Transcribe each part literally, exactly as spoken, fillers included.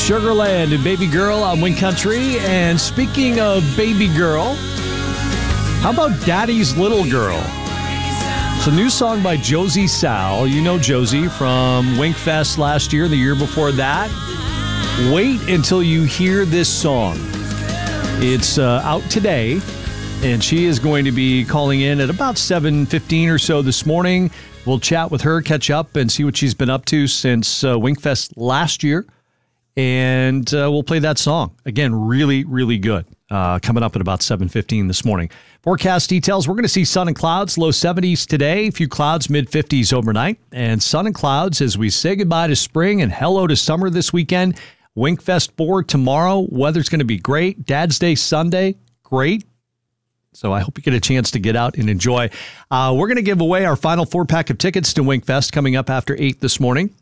Sugarland and Baby Girl on Wing Country. And speaking of Baby Girl, how about Daddy's Little Girl? It's a new song by Josie Sal. You know Josie from Winkfest last year, the year before that. Wait until you hear this song. It's uh, out today, and she is going to be calling in at about seven fifteen or so this morning. We'll chat with her, catch up, and see what she's been up to since uh, Winkfest last year. And uh, we'll play that song. Again, really, really good. Uh, coming up at about seven fifteen this morning. Forecast details, we're going to see sun and clouds, low seventies today, a few clouds, mid fifties overnight, and sun and clouds as we say goodbye to spring and hello to summer this weekend. Winkfest four tomorrow, weather's going to be great. Dad's Day Sunday, great. So I hope you get a chance to get out and enjoy. Uh, we're going to give away our final four-pack of tickets to Winkfest coming up after eight this morning.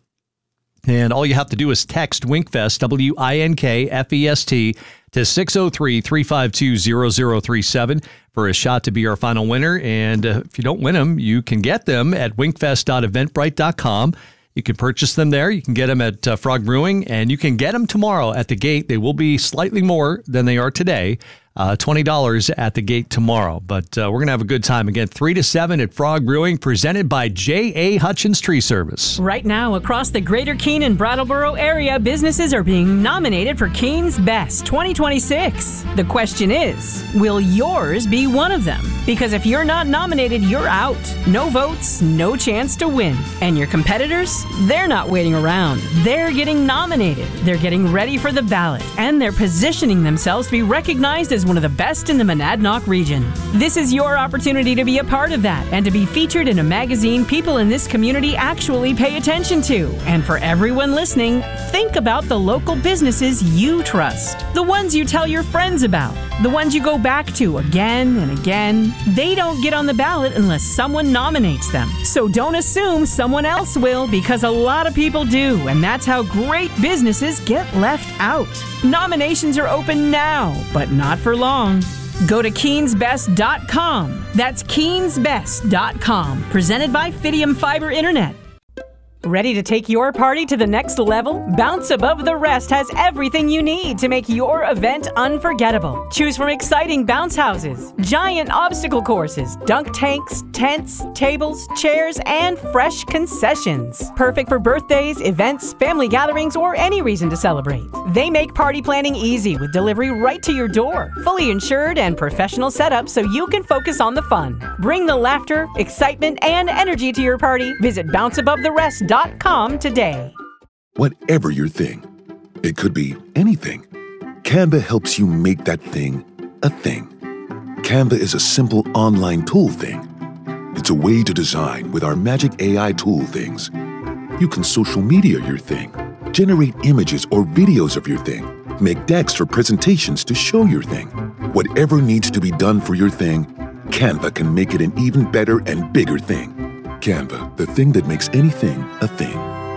And all you have to do is text Winkfest, W I N K F E S T, to six oh three, three five two, zero zero three seven for a shot to be our final winner. And uh, if you don't win them, you can get them at winkfest dot eventbrite dot com. You can purchase them there. You can get them at uh, Frog Brewing, and you can get them tomorrow at the gate. They will be slightly more than they are today. Uh, twenty dollars at the gate tomorrow. But uh, we're going to have a good time. Again, three to seven at Frog Brewing, presented by J A. Hutchins Tree Service. Right now, across the greater Keene and Brattleboro area, businesses are being nominated for Keene's Best twenty twenty-six. The question is, will yours be one of them? Because if you're not nominated, you're out. No votes, no chance to win. And your competitors, they're not waiting around. They're getting nominated. They're getting ready for the ballot. And they're positioning themselves to be recognized as one of the best in the Monadnock region. This is your opportunity to be a part of that and to be featured in a magazine people in this community actually pay attention to. And for everyone listening, think about the local businesses you trust. The ones you tell your friends about. The ones you go back to again and again. They don't get on the ballot unless someone nominates them. So don't assume someone else will, because a lot of people do, and that's how great businesses get left out. Nominations are open now, but not for long. Go to Keens Best dot com. That's Keens Best dot com. Presented by Fidium Fiber Internet. Ready to take your party to the next level? Bounce Above the Rest has everything you need to make your event unforgettable. Choose from exciting bounce houses, giant obstacle courses, dunk tanks, tents, tables, chairs, and fresh concessions. Perfect for birthdays, events, family gatherings, or any reason to celebrate. They make party planning easy with delivery right to your door. Fully insured and professional setup so you can focus on the fun. Bring the laughter, excitement, and energy to your party. Visit bounce above the rest dot com today. Whatever your thing, it could be anything. Canva helps you make that thing a thing. Canva is a simple online tool thing. It's a way to design with our magic A I tool things. You can social media your thing, generate images or videos of your thing, make decks or presentations to show your thing. Whatever needs to be done for your thing, Canva can make it an even better and bigger thing. Canva, the thing that makes anything a thing.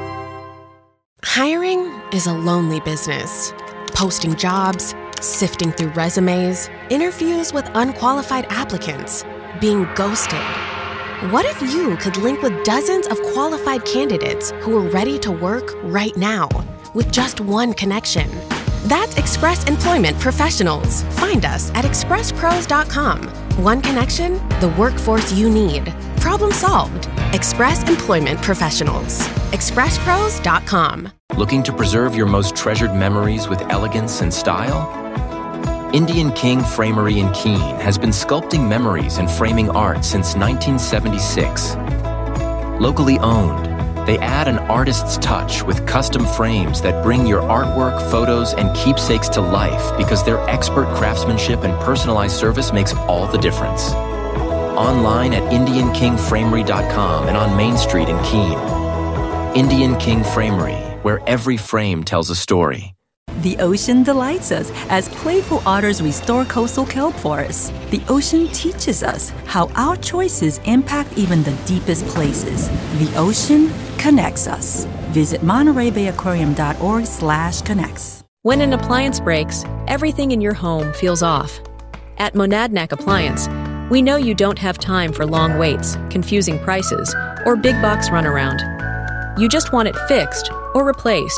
Hiring is a lonely business. Posting jobs, sifting through resumes, interviews with unqualified applicants, being ghosted. What if you could link with dozens of qualified candidates who are ready to work right now with just one connection? That's Express Employment Professionals. Find us at express pros dot com. One connection, the workforce you need. Problem solved. Express Employment Professionals. express pros dot com. Looking to preserve your most treasured memories with elegance and style? Indian King Framery in Keene has been sculpting memories and framing art since nineteen seventy-six. Locally owned, they add an artist's touch with custom frames that bring your artwork, photos, and keepsakes to life because their expert craftsmanship and personalized service makes all the difference. Online at indian king framery dot com and on Main Street in Keene. Indian King Framery, where every frame tells a story. The ocean delights us as playful otters restore coastal kelp forests. The ocean teaches us how our choices impact even the deepest places. The ocean connects us. Visit monterey bay aquarium dot org slash connects. When an appliance breaks, everything in your home feels off. At Monadnock Appliance, we know you don't have time for long waits, confusing prices, or big box runaround. You just want it fixed or replaced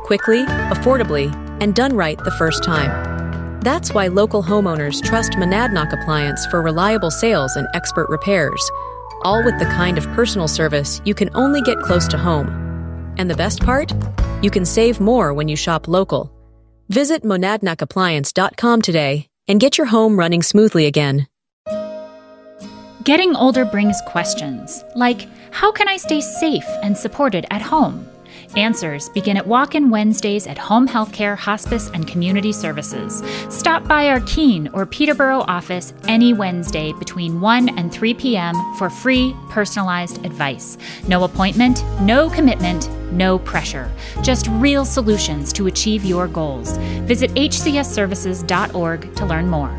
quickly, affordably, and done right the first time. That's why local homeowners trust Monadnock Appliance for reliable sales and expert repairs, all with the kind of personal service you can only get close to home. And the best part? You can save more when you shop local. Visit monadnock appliance dot com today and get your home running smoothly again. Getting older brings questions, like, how can I stay safe and supported at home? Answers begin at Walk-In Wednesdays at Home Healthcare, Hospice, and Community Services. Stop by our Keene or Peterborough office any Wednesday between one and three p.m. for free, personalized advice. No appointment, no commitment, no pressure. Just real solutions to achieve your goals. Visit h c s services dot org to learn more.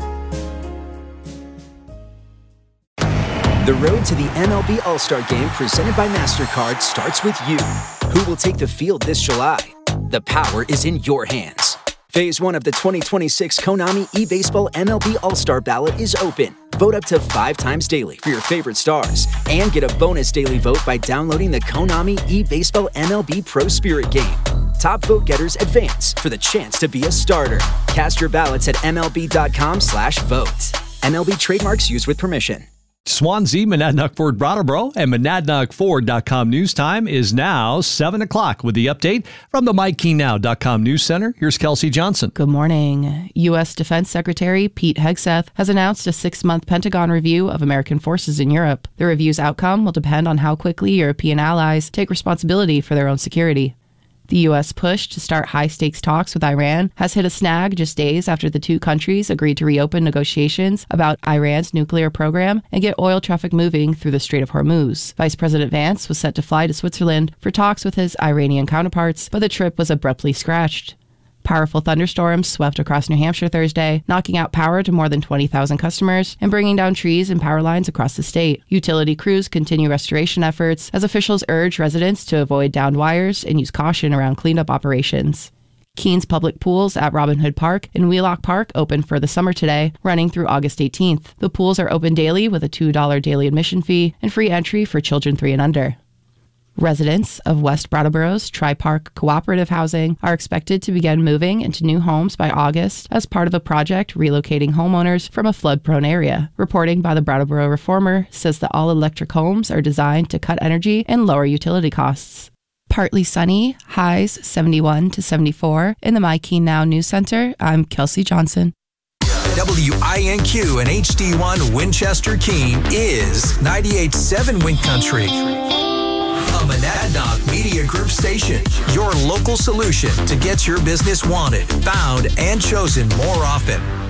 The road to the M L B All-Star Game presented by MasterCard starts with you. Who will take the field this July? The power is in your hands. Phase one of the twenty twenty-six Konami eBaseball M L B All-Star ballot is open. Vote up to five times daily for your favorite stars and get a bonus daily vote by downloading the Konami eBaseball M L B Pro Spirit game. Top vote getters advance for the chance to be a starter. Cast your ballots at M L B dot com slash vote. M L B trademarks used with permission. Swansea, Monadnock Ford, Brattleboro, and Monadnock Ford dot com news time is now seven o'clock with the update from the Mike Keene Now dot com News Center. Here's Kelsey Johnson. Good morning. U S. Defense Secretary Pete Hegseth has announced a six-month Pentagon review of American forces in Europe. The review's outcome will depend on how quickly European allies take responsibility for their own security. The U S push to start high-stakes talks with Iran has hit a snag just days after the two countries agreed to reopen negotiations about Iran's nuclear program and get oil traffic moving through the Strait of Hormuz. Vice President Vance was set to fly to Switzerland for talks with his Iranian counterparts, but the trip was abruptly scratched. Powerful thunderstorms swept across New Hampshire Thursday, knocking out power to more than twenty thousand customers and bringing down trees and power lines across the state. Utility crews continue restoration efforts as officials urge residents to avoid downed wires and use caution around cleanup operations. Keene's public pools at Robin Hood Park and Wheelock Park open for the summer today, running through August eighteenth. The pools are open daily with a two dollars daily admission fee and free entry for children three and under. Residents of West Brattleboro's Tri-Park Cooperative Housing are expected to begin moving into new homes by August as part of a project relocating homeowners from a flood-prone area. Reporting by the Brattleboro Reformer says that all-electric homes are designed to cut energy and lower utility costs. Partly sunny, highs seventy-one to seventy-four. In the My Keene Now News Center, I'm Kelsey Johnson. W I N Q and H D one Winchester Keene is ninety-eight point seven Wind Country. A Monadnock Media Group station, your local solution to get your business wanted, found, and chosen more often.